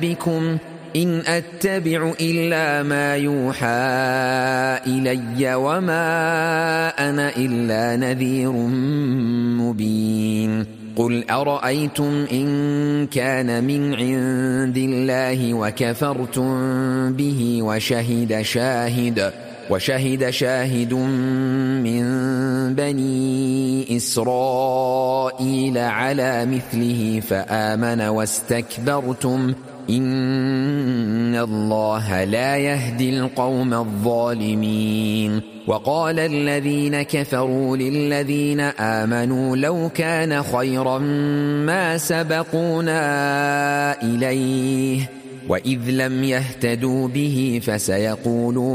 بكم إن أتبع إلا ما يوحى إلي وما أنا إلا نذير مبين قل أرأيتم إن كان من عند الله وكفرتم به وشهد شاهد من بني إسرائيل على مثله فآمن واستكبرتم إن الله لا يهدي القوم الظالمين وقال الذين كفروا للذين آمنوا لو كان خيرا ما سبقونا إليه وإذ لم يهتدوا به فسيقولون